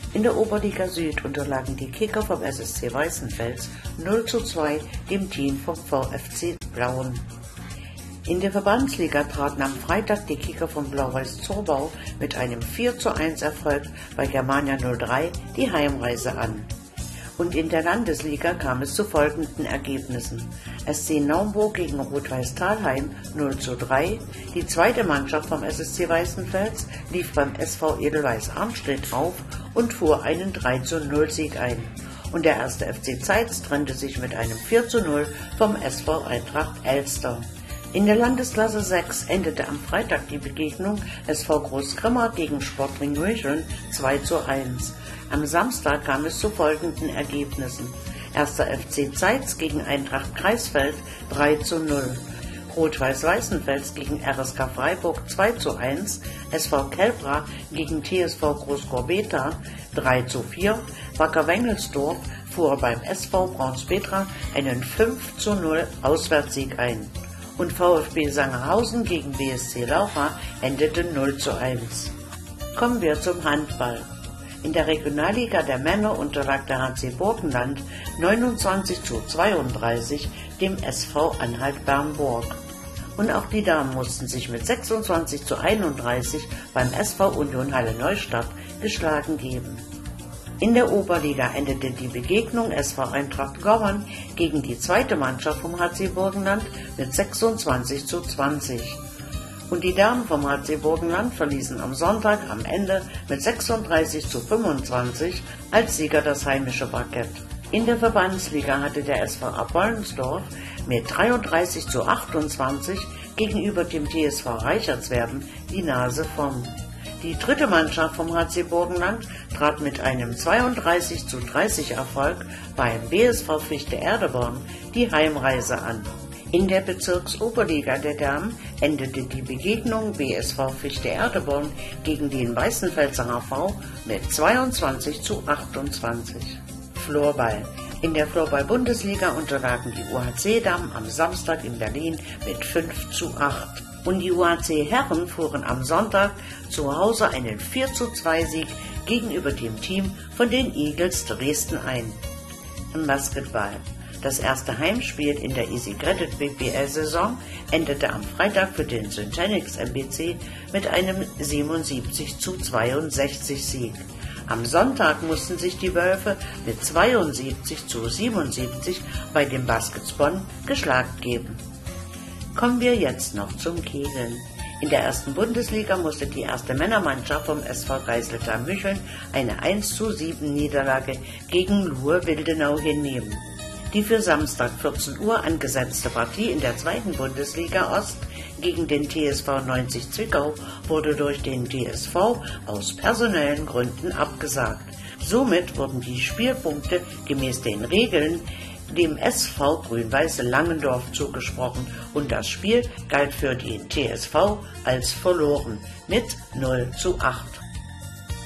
In der Oberliga Süd unterlagen die Kicker vom SSC Weißenfels 0:2 dem Team vom VfC Blauen. In der Verbandsliga traten am Freitag die Kicker von Blau-Weiß Zorbau mit einem 4:1 Erfolg bei Germania 03 die Heimreise an. Und in der Landesliga kam es zu folgenden Ergebnissen: SC Naumburg gegen Rot-Weiß Thalheim 0:3, die zweite Mannschaft vom SSC Weißenfels lief beim SV Edelweiss Armstedt auf und fuhr einen 3:0 Sieg ein. Und der erste FC Zeitz trennte sich mit einem 4:0 vom SV Eintracht Elster. In der Landesklasse 6 endete am Freitag die Begegnung SV Großgrimma gegen Sportring München 2:1. Am Samstag kam es zu folgenden Ergebnissen: 1. FC Zeitz gegen Eintracht Kreisfeld 3:0, Rot-Weiß Weißenfels gegen RSK Freiburg 2:1, SV Kelbra gegen TSV Großgorbeta 3:4, Wacker Wengelsdorf fuhr beim SV Braunspetra einen 5:0 Auswärtssieg ein. Und VfB Sangerhausen gegen BSC Laucha endete 0:1. Kommen wir zum Handball. In der Regionalliga der Männer unterlag der HC Burgenland 29:32 dem SV Anhalt Bernburg. Und auch die Damen mussten sich mit 26:31 beim SV Union Halle Neustadt geschlagen geben. In der Oberliga endete die Begegnung SV Eintracht Gommern gegen die zweite Mannschaft vom HC Burgenland mit 26:20. Und die Damen vom HC Burgenland verließen am Sonntag am Ende mit 36:25 als Sieger das heimische Parkett. In der Verbandsliga hatte der SV Apollensdorf mit 33:28 gegenüber dem TSV Reichertswerden die Nase vorn. Die dritte Mannschaft vom HC Burgenland trat mit einem 32:30 Erfolg beim BSV Fichte Erdeborn die Heimreise an. In der Bezirksoberliga der Damen endete die Begegnung BSV Fichte Erdeborn gegen den Weißenfelser HV mit 22:28. Floorball. In der Floorball-Bundesliga unterlagen die UHC-Damen am Samstag in Berlin mit 5:8. Und die UHC-Herren fuhren am Sonntag zu Hause einen 4:2 Sieg gegenüber dem Team von den Eagles Dresden ein. Im Basketball. Das erste Heimspiel in der Easy Credit BBL-Saison endete am Freitag für den Syntanix MBC mit einem 77:62 Sieg. Am Sonntag mussten sich die Wölfe mit 72:77 bei dem Baskets Bonn geschlagen geben. Kommen wir jetzt noch zum Kegeln. In der ersten Bundesliga musste die erste Männermannschaft vom SV Geiseltal Mücheln eine 1:7 Niederlage gegen Luhe Wildenau hinnehmen. Die für Samstag 14 Uhr angesetzte Partie in der zweiten Bundesliga Ost gegen den TSV 90 Zwickau wurde durch den DSV aus personellen Gründen abgesagt. Somit wurden die Spielpunkte gemäß den Regeln dem SV Grün-Weiße Langendorf zugesprochen und das Spiel galt für den TSV als verloren mit 0:8.